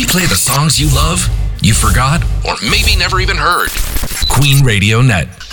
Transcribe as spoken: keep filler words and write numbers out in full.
replay the songs you love, you forgot, or maybe never even heard. Queen Radio Net.